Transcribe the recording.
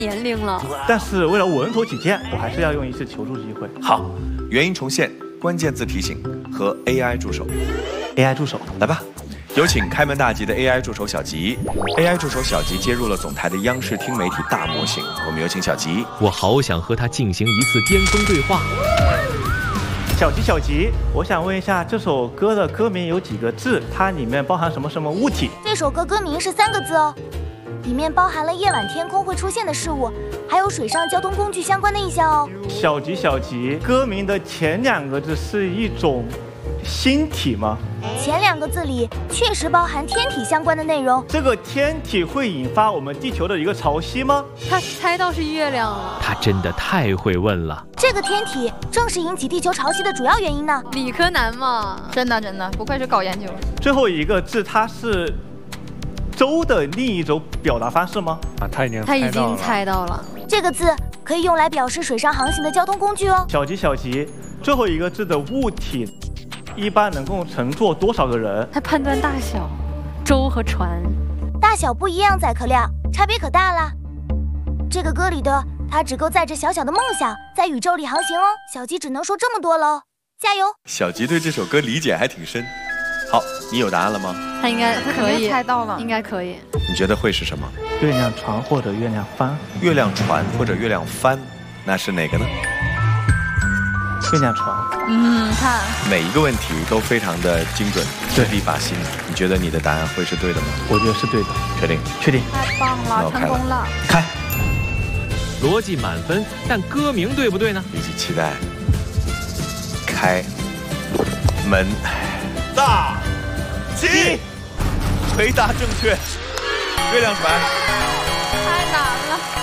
年龄了。 但是为了稳妥起见，我还是要用一次求助机会。 好，原因重现，关键字提醒和 AI 助手。 AI 助手， 来吧。有请开门大吉的 AI 助手小吉。AI 助手小吉接入了总台的央视听媒体大模型。我们有请小吉。 我好想和他进行一次巅峰对话。 小吉，我想问一下，这首歌的歌名有几个字？它里面包含什么物体？ 这首歌歌名是3个字哦，里面包含了夜晚天空会出现的事物，还有水上交通工具相关的意象哦。 小吉，歌名的前2个字是一种星体吗？ 前2个字里确实包含天体相关的内容。 这个天体会引发我们地球的一个潮汐吗？ 他猜到是月亮了。 他真的太会问了。 这个天体正是引起地球潮汐的主要原因呢。 理科男嘛， 真的，不愧是搞研究。 最后一个字，它是舟的另一种表达方式吗？ 他已经猜到了。 这个字可以用来表示水上航行的交通工具哦。 小吉，最后一个字的物体一般能够乘坐多少个人？ 他判断大小，舟和船大小不一样，载客量差别可大了。这个歌里的他只够载着小小的梦想在宇宙里航行哦。小吉只能说这么多喽，加油！ 小吉对这首歌理解还挺深。好，你有答案了吗？ 他应该可以猜到了， 应该可以。 你觉得会是什么？ 月亮船或者月亮帆？ 月亮船或者月亮帆，那是哪个呢？ 月亮船。 看每一个问题都非常的精准， 对， 一把心。你觉得你的答案会是对的吗？ 我觉得是对的。 确定？ 确定。 太棒了，成功了！ 开。 逻辑满分，但歌名对不对呢？ 一起期待。开门大吉，回答正确。月亮船。 太难了。